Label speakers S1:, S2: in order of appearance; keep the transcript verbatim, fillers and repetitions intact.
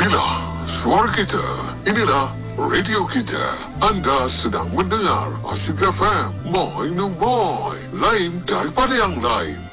S1: Inilah suara kita. Inilah radio kita. Anda sedang mendengar Asyik F M. Moi no moi. Lain daripada yang lain.